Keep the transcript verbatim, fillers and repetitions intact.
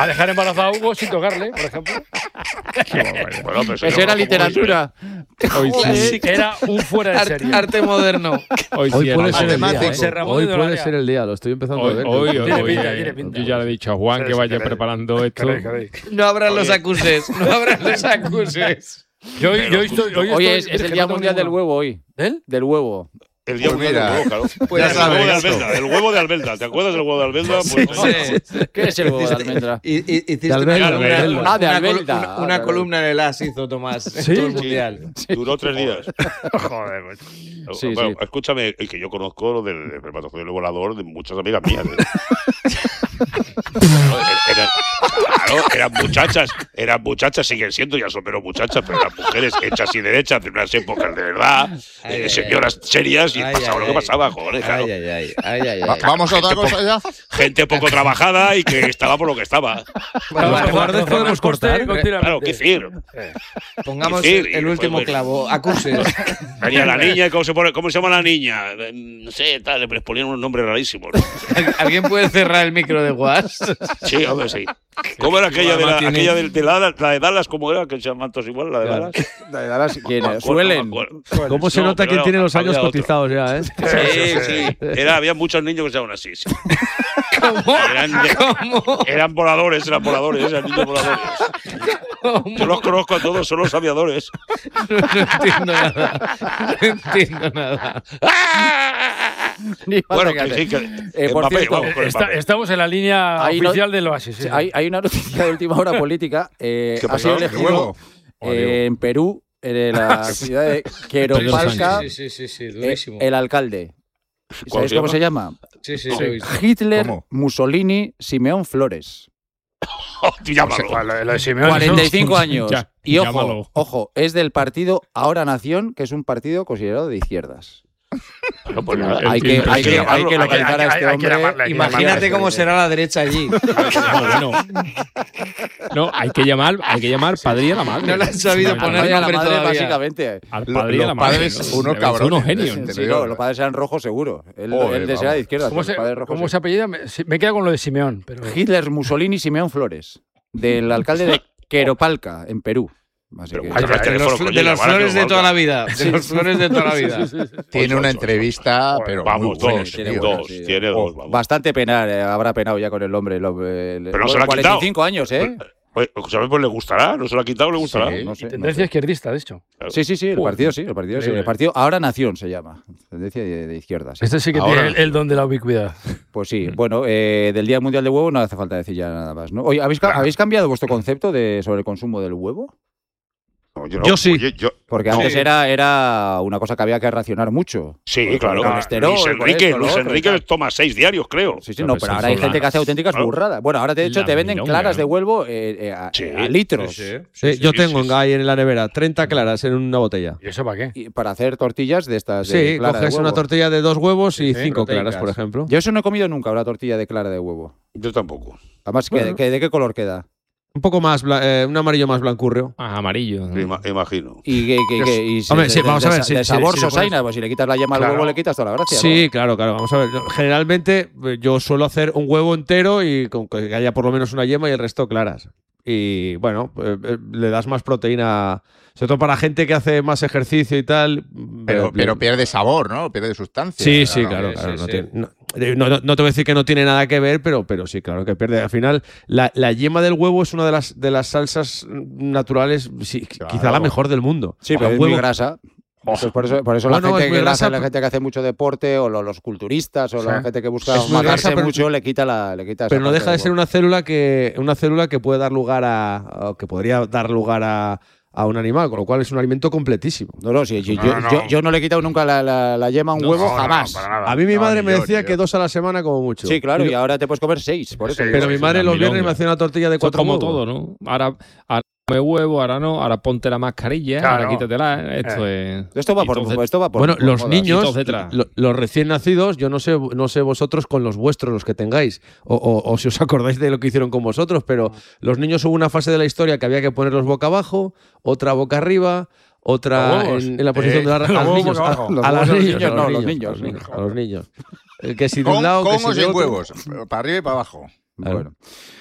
a dejar embarazado a Hugo sin tocarle, por ejemplo. Bueno, pues Eso era literatura. Hoy sí. Era un fuera de Arte, serie. arte moderno. Hoy, Hoy sí puede era ser el matemático. día. José ¿eh? Ramón Hoy de puede Dolaria. ser el día, lo estoy empezando Hoy, a ver. hoy, hoy, Tiene hoy, pinta, eh, tiene pinta. yo ya le he dicho a Juan Sí, que sí, vaya queréis. preparando esto. Queréis, queréis. No abran los Oye. acuses. No abran los acuses. Yo, yo estoy, hoy Oye, estoy- es, es el que Día no tengo Mundial del ninguna. Huevo hoy. ¿Del? Del huevo. El día Pues mundial mira, del huevo, claro. pues el ya sabes huevo de esto. Albelda, el huevo de Albelda. ¿Te acuerdas del huevo de Albelda? Pues, Sí. ¿Qué es el huevo de almendra? Y, y, hiciste De Albelda, una, de Albelda. una- Ah, de una Albelda. colu- una- Ah, una de columna en el As hizo Tomás en ¿Sí? todo el Sí. mundial. Duró tres días. Joder, pues. Sí, Bueno, sí. escúchame, el que yo conozco lo del espermatozoide volador de muchas amigas mías. ¿eh? Claro, eran, claro, eran muchachas, eran muchachas, siguen siendo, ya son menos muchachas, pero eran mujeres hechas y derechas de unas épocas de verdad, Ay, eh, ay, señoras serias, y Ay, pasaba ay, lo que ay. pasaba, joder, claro. Ay, ay, ay, ay, ay, Va- ay. Vamos a otra Gente cosa ya. Gente poco trabajada y que estaba por lo que estaba. Bueno, Los guardes Juan podemos Coste cortar. continuamente. Claro, qué decir. Pongamos Sí, el, y el fue último bueno. clavo. Acuses. Venía la niña, ¿y cómo se, pone, cómo se llama la niña? Eh, No sé, tal, les ponían unos nombres rarísimos. ¿Alguien puede cerrar el micro de Guas? Sí, hombre, sí. ¿Cómo era aquella de, la, Tiene- aquella de, de la, la de Dallas? ¿Cómo era? Que se llaman todos igual, la de Dallas. La de Dallas, ¿quién No me es? acuerdo, Suelen. no me acuerdo. ¿Cómo se No, nota pero quién era- tiene los años había otro. cotizados ya, eh? Sí, sí. Era, había muchos niños que se llaman así. Sí. Eran, de- eran voladores, eran voladores, eran niños voladores. Yo los conozco a todos, son los aviadores. No entiendo nada. No entiendo nada. Ni falta Bueno, que que hacer. sí, que. Eh, por Mbappé, cierto, vamos con Está- Mbappé. estamos en la línea Ahí no- oficial del Oasis. sí. Sí, hay, hay una noticia de última hora política. Eh, ¿Qué ha sido pasó? elegido Huevo. eh, en Perú, en la ciudad de Queropalca, Sí, sí, sí, sí, eh, durísimo. el alcalde. ¿Cómo ¿Sabéis se cómo llama? se llama? Sí, sí, sí. Hitler, ¿Cómo? Mussolini, Simeón Flores. Oh, tú llámalo. Lo, lo de Simeone, cuarenta y eso- cinco años. Ya, y ojo, llámalo. ojo, es del partido Ahora Nación, que es un partido considerado de izquierdas. Bueno, pues nada. Hay que, hay que, hay que Hay que- localizar a este hay que hombre. llamarle, hay que Imagínate llamarle. cómo será la derecha allí. No, bueno. No, hay que llamar, hay que llamar padre y a la madre. No le han sabido Al poner padre y a la nombre madre, todavía. básicamente. Al Lo- padre y a los la madre. padres, ¿no? unos Deben ser cabrones. unos genios. Te Sí, digo, no, los padres eran rojos seguro. Él, Joder, él de será vamos. de izquierda. ¿Cómo los se, padres rojos cómo sí. se apellida? Me, sí, me queda con lo de Simeón. Pero... Hitler, Mussolini, Simeón Flores, del alcalde de Queropalca, en Perú. Así Pero que- muchas De gracias, los, teléfono, de coño, los llamar a flores de Queropalca. toda la vida. De los flores de toda la vida. Tiene una Ocho, ocho. entrevista, pero Vamos, muy buena, dos, tío. tiene dos, buena, sí. tiene dos, vamos. Bastante penar, eh, habrá penado ya con el hombre. el hombre, el- Pero no se lo ha cuarenta y cinco años, ¿eh? Pues, ¿sabes? Pues le gustará, no se lo ha quitado, le gustará. Sí. No sé, no Tendencia sé. izquierdista, de hecho. Sí, sí, sí, el Joder. partido sí, el partido sí. Increíble. El partido Ahora Nación se llama. Tendencia de, de izquierda. Sí. Este sí que Ahora- tiene el, el don de la ubicuidad. Pues sí, bueno, eh, del Día Mundial del Huevo no hace falta decir ya nada más, ¿no? Oye, ¿habéis, ca- ¿habéis cambiado vuestro concepto de, sobre el consumo del huevo? No, yo, no. Yo sí. Oye, yo- Porque no. antes era, era una cosa que había que racionar mucho. Sí, Con claro. el colesterol, Luis con Enrique, esto, lo Luis otro y Enrique tal. toma seis diarios, creo. Sí, sí, No, no, pero pero eso ahora hay son gente que las- hace auténticas claro. burradas. Bueno, ahora de hecho La te venden milonga, claras ¿no? de huevo eh, eh, a, Sí, a litros. Sí, sí. Sí, yo sí, tengo sí, en ahí en la nevera treinta claras en una botella. ¿Y eso para qué? Y para hacer tortillas de estas. de Sí, clara de coges una huevo. tortilla de dos huevos y Sí, cinco proteicas. claras, por ejemplo. Yo eso no he comido nunca, una tortilla de clara de huevo. Yo tampoco. Además, ¿qué- Bueno. qué- ¿de qué color queda? Un poco más, bla- eh, un amarillo más blancurrio. Ah, amarillo. ¿no? Ima- imagino. Y, que, que- que- y Hombre, de- sí, de- vamos a de- ver, sí, de sí, sabor sí, le sosaina, pones- pues si le quitas la yema al Claro. huevo le quitas toda la gracia. Sí, ¿no? claro, claro. Vamos a ver. no, Generalmente eh, yo suelo hacer un huevo entero y con que haya por lo menos una yema y el resto claras. Y bueno, eh, eh, le das más proteína, sobre todo para gente que hace más ejercicio y tal. Pero, eh, pero le- pierde sabor, ¿no? Pierde sustancia. Sí, sí, Claro. claro. sí, claro, sí, no, sí. tiene- no- eh, no- no- no te voy a decir que no tiene nada que ver, pero, pero sí, claro que pierde. Al final, la, la yema del huevo es una de las, de las salsas naturales, sí, Claro. quizá la mejor del mundo. Sí, A pero un es muy huevo- grasa. Eso es por eso, por eso la, No, no, gente es muy que la grasa, hace, la pero- gente que hace mucho deporte o lo- los culturistas o la Sí. gente que busca Es muy grasa, matarse pero- mucho le quita la le quita esa Pero no parte deja de del ser huevo. una célula que una célula que puede dar lugar a, o que podría dar lugar a, a un animal, con lo cual es un alimento completísimo. No, no, sí, yo, No, yo, no. yo- yo no le he quitado nunca la, la- la yema a un No, huevo, No, no, jamás. para nada. A mí mi No, madre ni me yo, decía ni yo. que dos a la semana como mucho. Sí, claro, Y- y ahora te puedes comer seis, por eso. Sí, pero mi es madre una los viernes milonga. me hacía una tortilla de Esto es cuatro como huevos. todo, ¿no? Ahora, ahora come huevo, ahora no, ahora ponte la mascarilla, Claro. ahora quítatela. Esto es. Esto va y por, entonces- esto va por Bueno, por los modas. niños, Hitos detrás. lo- los recién nacidos, yo no sé, no sé vosotros con los vuestros, los que tengáis, o, o- o si os acordáis de lo que hicieron con vosotros, pero los niños hubo una fase de la historia que había que ponerlos boca abajo, otra boca arriba, otra ¿Los huevos? en, en la posición Eh, de la los a los huevos niños, boca a, abajo. Los a huevos los a los niños, niños, a no, los los niños, niños, a los niños, sí. a los niños. Eh, Que si de un Con, lado, que con si o de sin otro. huevos, para arriba y para abajo. Bueno.